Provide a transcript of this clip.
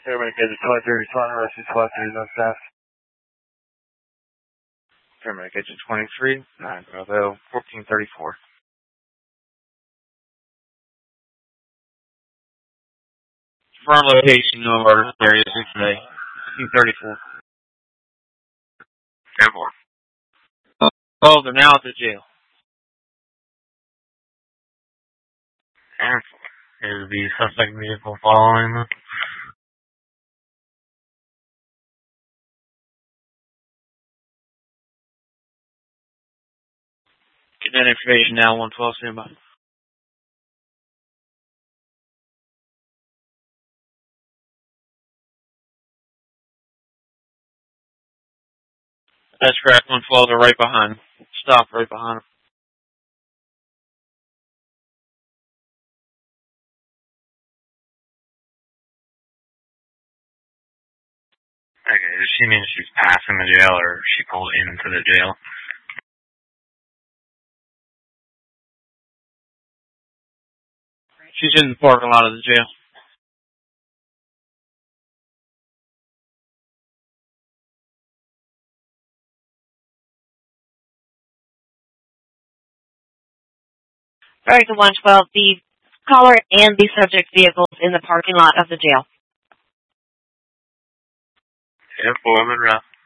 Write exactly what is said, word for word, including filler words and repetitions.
Paramedic agent twenty-three, responding to rescue squad three, no staff. Paramedic agent twenty-three, nine Bravo, fourteen thirty-four. Firm location, no emergency area six today, fourteen thirty-four. ten four. Oh, they're now at the jail. ten four. Is the suspect vehicle following them? Get that information now, one twelve, standby. That's correct, one twelve, they're right behind him. Stop right behind him. Okay, does she mean she's passing the jail or she pulled into the jail? She's in the parking lot of the jail. Alright, to one twelve, the caller and the subject vehicles in the parking lot of the jail. ten four, Monroe.